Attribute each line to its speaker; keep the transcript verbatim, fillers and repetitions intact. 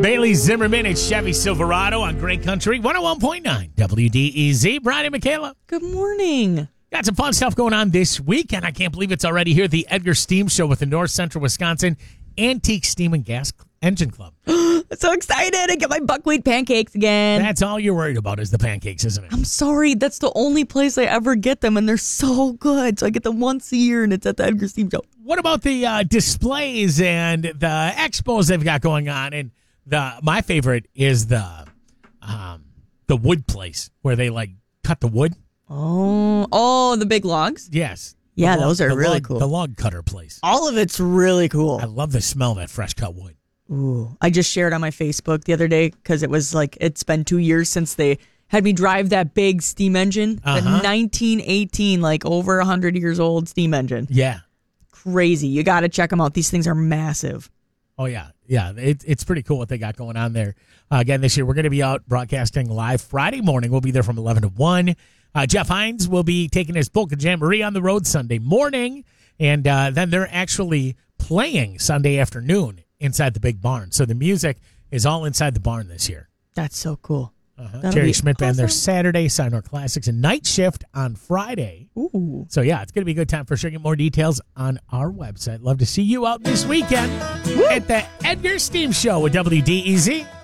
Speaker 1: Bailey Zimmerman and Chevy Silverado on Great Country one oh one point nine W D E Z. Brian and Michaela.
Speaker 2: Good morning.
Speaker 1: Got some fun stuff going on this week, and I can't believe it's already here. The Edgar Steam Show with the North Central Wisconsin Antique Steam and Gas Engine Club.
Speaker 2: I'm so excited. I get my buckwheat pancakes again.
Speaker 1: That's all you're worried about is the pancakes, isn't it?
Speaker 2: I'm sorry. That's the only place I ever get them, and they're so good. So I get them once a year, and it's at the Edgar Steam Show.
Speaker 1: What about the uh, displays and the expos they've got going on? And the my favorite is the um, the wood place where they like cut the wood.
Speaker 2: Oh, oh, the big logs?
Speaker 1: Yes.
Speaker 2: Yeah,
Speaker 1: log,
Speaker 2: those are really
Speaker 1: log,
Speaker 2: cool.
Speaker 1: The log cutter place.
Speaker 2: All of it's really cool.
Speaker 1: I love the smell of that fresh cut wood.
Speaker 2: Ooh, I just shared on my Facebook the other day because it was like it's been two years since they had me drive that big steam engine,
Speaker 1: uh-huh.
Speaker 2: the nineteen eighteen, like over one hundred years old steam engine.
Speaker 1: Yeah.
Speaker 2: Crazy. You got to check them out. These things are massive.
Speaker 1: Oh, yeah. Yeah, it, it's pretty cool what they got going on there. Uh, again, this year, we're going to be out broadcasting live Friday morning. We'll be there from eleven to one. Uh, Jeff Hines will be taking his Polka Jamboree on the road Sunday morning, and uh, then they're actually playing Sunday afternoon inside the big barn. So the music is all inside the barn this year.
Speaker 2: That's so cool.
Speaker 1: Uh-huh. Jerry Schmidt Band there Saturday, Sidor Classics, and Night Shift on Friday.
Speaker 2: Ooh.
Speaker 1: So, yeah, it's going to be a good time for sure. Get more details on our website. Love to see you out this weekend Woo. At the Edgar Steam Show with W D E Z.